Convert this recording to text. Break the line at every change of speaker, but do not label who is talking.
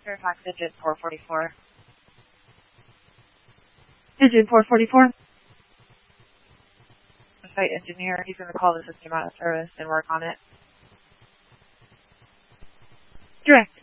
Fairfax Engine 444.
Engine 444.
The site engineer, he's going to call the system out of service and work on it.
Direct.